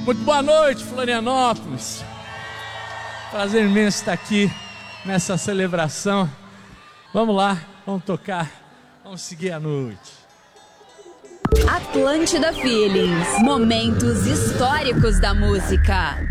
Muito boa noite, Florianópolis. Prazer imenso estar aqui nessa celebração. Vamos lá, vamos tocar, vamos seguir a noite. Atlântida Feelings, momentos históricos da música.